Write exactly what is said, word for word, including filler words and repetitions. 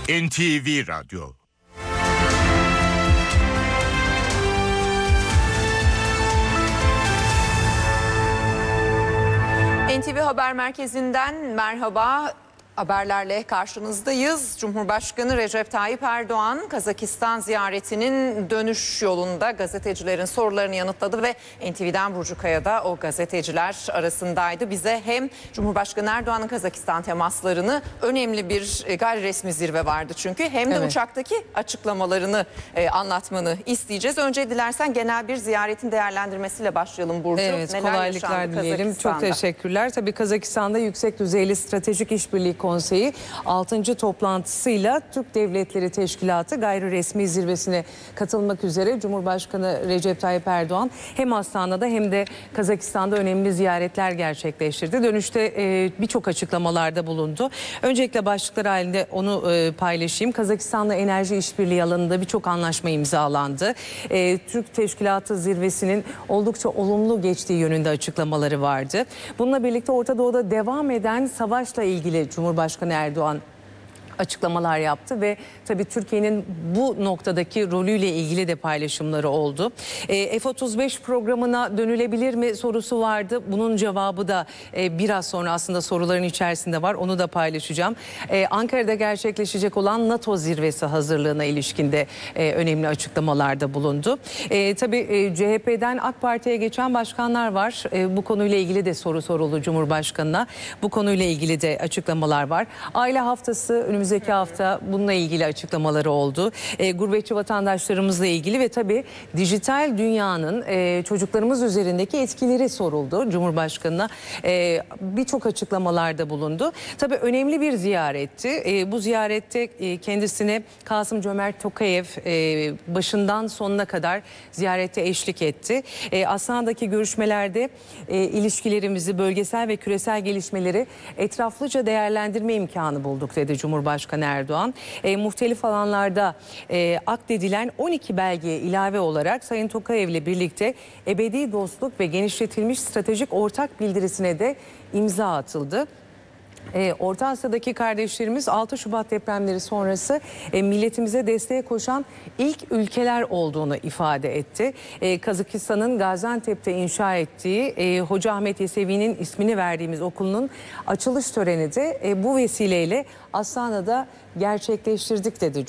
N T V Radyo. N T V Haber Merkezi'nden merhaba. Haberlerle karşınızdayız. Cumhurbaşkanı Recep Tayyip Erdoğan Kazakistan ziyaretinin dönüş yolunda gazetecilerin sorularını yanıtladı ve N T V'den Burcu Kaya da o gazeteciler arasındaydı. Bize hem Cumhurbaşkanı Erdoğan'ın Kazakistan temaslarını, önemli bir gayri resmi zirve vardı çünkü, hem de evet. uçaktaki açıklamalarını e, anlatmanı isteyeceğiz. Önce dilersen genel bir ziyaretin değerlendirmesiyle başlayalım Burcu. Evet, Neler kolaylıklar dileyelim. Çok teşekkürler. Tabii Kazakistan'da Yüksek Düzeyli Stratejik İşbirliği Konseyi altıncı toplantısıyla Türk Devletleri Teşkilatı gayri resmi zirvesine katılmak üzere Cumhurbaşkanı Recep Tayyip Erdoğan hem Astana'da hem de Kazakistan'da önemli ziyaretler gerçekleştirdi. Dönüşte e, birçok açıklamalarda bulundu. Öncelikle başlıklar halinde onu e, paylaşayım. Kazakistan'la enerji işbirliği alanında birçok anlaşma imzalandı. E, Türk Teşkilatı zirvesinin oldukça olumlu geçtiği yönünde açıklamaları vardı. Bununla birlikte Orta Doğu'da devam eden savaşla ilgili Cumhurbaşkanı Erdoğan açıklamalar yaptı ve tabii Türkiye'nin bu noktadaki rolüyle ilgili de paylaşımları oldu. E, F otuz beş programına dönülebilir mi sorusu vardı. Bunun cevabı da e, biraz sonra aslında soruların içerisinde var. Onu da paylaşacağım. E, Ankara'da gerçekleşecek olan NATO zirvesi hazırlığına ilişkinde e, önemli açıklamalarda bulundu. E, tabii e, C H P'den AK Parti'ye geçen başkanlar var. E, bu konuyla ilgili de soru soruldu Cumhurbaşkanı'na. Bu konuyla ilgili de açıklamalar var. Aile haftası önümüzdeki Önümüzdeki hafta bununla ilgili açıklamaları oldu. E, gurbetçi vatandaşlarımızla ilgili ve tabii dijital dünyanın e, çocuklarımız üzerindeki etkileri soruldu Cumhurbaşkanı'na. E, Birçok açıklamalarda bulundu. Tabii önemli bir ziyaretti. E, bu ziyarette e, kendisine Kasım-Cömert Tokayev e, başından sonuna kadar ziyarete eşlik etti. E, Astana'daki görüşmelerde e, ilişkilerimizi, bölgesel ve küresel gelişmeleri etraflıca değerlendirme imkanı bulduk dedi Cumhurbaşkanı Erdoğan. E, muhtelif alanlarda e, akdedilen on iki belgeye ilave olarak Sayın Tokayev'le birlikte ebedi dostluk ve genişletilmiş stratejik ortak bildirisine de imza atıldı. E, Orta Asya'daki kardeşlerimiz altı Şubat depremleri sonrası e, milletimize desteğe koşan ilk ülkeler olduğunu ifade etti. E, Kazakistan'ın Gaziantep'te inşa ettiği e, Hoca Ahmet Yesevi'nin ismini verdiğimiz okulun açılış töreni de e, bu vesileyle Astana'da gerçekleştirdik dedi